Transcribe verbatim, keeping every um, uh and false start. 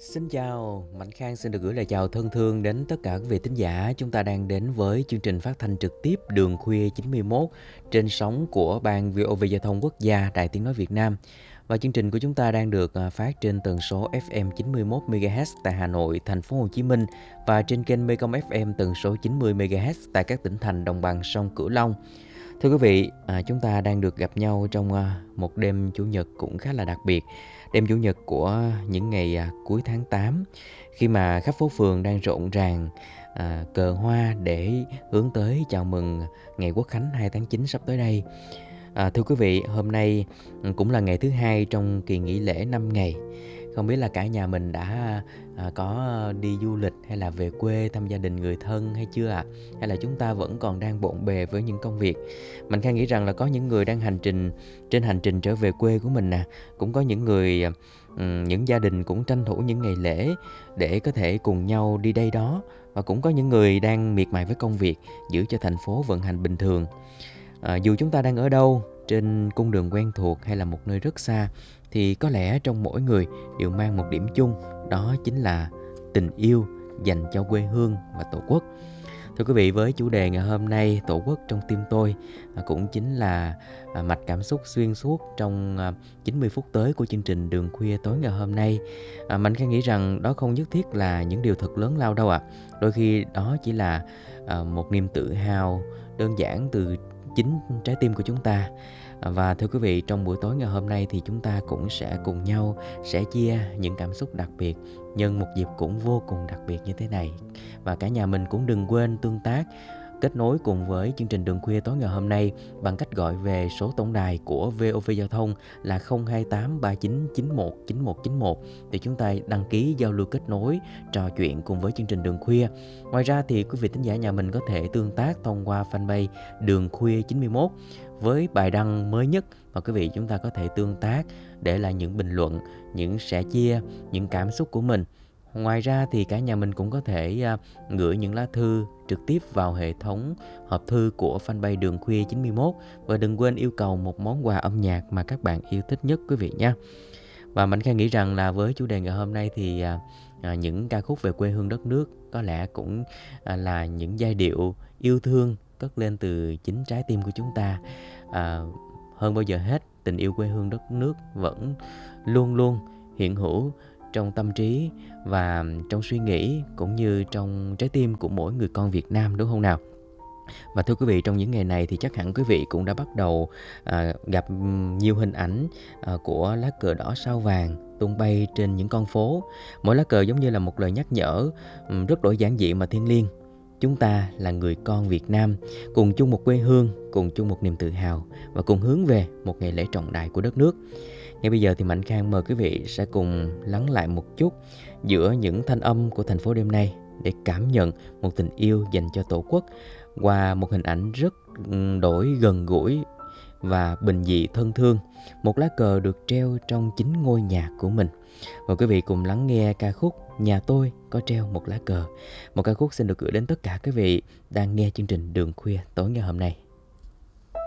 Xin chào, Mạnh Khang xin được gửi lời chào thân thương đến tất cả quý vị thính giả. Chúng ta đang đến với chương trình phát thanh trực tiếp Đường Khuya chín mươi mốt trên sóng của Ban vê o vê Giao thông Quốc gia Đài Tiếng Nói Việt Nam. Và chương trình của chúng ta đang được à, phát trên tần số ép em chín mươi mốt mê ga héc tại Hà Nội, thành phố Hồ Chí Minh và trên kênh Mekong ép em tần số chín mươi mê ga héc tại các tỉnh thành đồng bằng sông Cửu Long. Thưa quý vị, à, chúng ta đang được gặp nhau trong à, một đêm Chủ nhật cũng khá là đặc biệt. Đêm Chủ nhật của những ngày à, cuối tháng tám, khi mà khắp phố phường đang rộn ràng à, cờ hoa để hướng tới chào mừng ngày Quốc khánh hai tháng chín sắp tới đây. À, thưa quý vị, hôm nay ừ, cũng là ngày thứ hai trong kỳ nghỉ lễ năm ngày. Không biết là cả nhà mình đã à, có đi du lịch hay là về quê thăm gia đình người thân hay chưa ạ? Hay là chúng ta vẫn còn đang bộn bề với những công việc? Mình Khang nghĩ rằng là có những người đang hành trình trên hành trình trở về quê của mình nè, cũng có những người ừm, những gia đình cũng tranh thủ những ngày lễ để có thể cùng nhau đi đây đó, và cũng có những người đang miệt mài với công việc giữ cho thành phố vận hành bình thường. À, dù chúng ta đang ở đâu, trên cung đường quen thuộc hay là một nơi rất xa, thì có lẽ trong mỗi người đều mang một điểm chung, đó chính là tình yêu dành cho quê hương và Tổ quốc. Thưa quý vị, với chủ đề ngày hôm nay, Tổ quốc trong tim tôi, à, cũng chính là à, mạch cảm xúc xuyên suốt trong à, chín mươi phút tới của chương trình Đường Khuya tối ngày hôm nay. À, Mạnh Khang nghĩ rằng đó không nhất thiết là những điều thật lớn lao đâu ạ. Đôi khi đó chỉ là à, một niềm tự hào đơn giản từ chính trái tim của chúng ta. À, Và thưa quý vị, trong buổi tối ngày hôm nay thì chúng ta cũng sẽ cùng nhau sẻ chia những cảm xúc đặc biệt nhân một dịp cũng vô cùng đặc biệt như thế này. Và cả nhà mình cũng đừng quên tương tác, kết nối cùng với chương trình Đường Khuya tối ngày hôm nay bằng cách gọi về số tổng đài của vê o vê Giao thông là không hai tám ba chín chín một chín một chín một để chúng ta đăng ký giao lưu kết nối, trò chuyện cùng với chương trình Đường Khuya. Ngoài ra thì quý vị thính giả nhà mình có thể tương tác thông qua fanpage Đường Khuya chín mươi mốt với bài đăng mới nhất, và quý vị chúng ta có thể tương tác, để lại những bình luận, những sẻ chia, những cảm xúc của mình. Ngoài ra thì cả nhà mình cũng có thể à, gửi những lá thư trực tiếp vào hệ thống hộp thư của fanpage Đường Khuya chín mươi mốt, và đừng quên yêu cầu một món quà âm nhạc mà các bạn yêu thích nhất quý vị nha. Và Mạnh Khang nghĩ rằng là với chủ đề ngày hôm nay thì à, à, những ca khúc về quê hương đất nước có lẽ cũng à, là những giai điệu yêu thương cất lên từ chính trái tim của chúng ta. À, hơn bao giờ hết, tình yêu quê hương đất nước vẫn luôn luôn hiện hữu trong tâm trí và trong suy nghĩ cũng như trong trái tim của mỗi người con Việt Nam, đúng không nào? Và thưa quý vị, trong những ngày này thì chắc hẳn quý vị cũng đã bắt đầu à, gặp nhiều hình ảnh à, của lá cờ đỏ sao vàng tung bay trên những con phố. Mỗi lá cờ giống như là một lời nhắc nhở ừm, rất đổi giản dị mà thiêng liêng. Chúng ta là người con Việt Nam, cùng chung một quê hương, cùng chung một niềm tự hào và cùng hướng về một ngày lễ trọng đại của đất nước. Ngay bây giờ thì Mạnh Khang mời quý vị sẽ cùng lắng lại một chút giữa những thanh âm của thành phố đêm nay để cảm nhận một tình yêu dành cho Tổ quốc qua một hình ảnh rất đổi gần gũi và bình dị thân thương. Một lá cờ được treo trong chính ngôi nhà của mình. Mời quý vị cùng lắng nghe ca khúc Nhà tôi có treo một lá cờ. Một ca khúc xin được gửi đến tất cả quý vị đang nghe chương trình Đường Khuya tối ngày hôm nay.